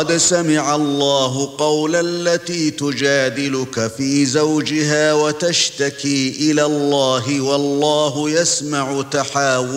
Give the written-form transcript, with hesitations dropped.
قد سمع الله قول التي تجادلك في زوجها وتشتكي إلى الله والله يسمع تحاوركما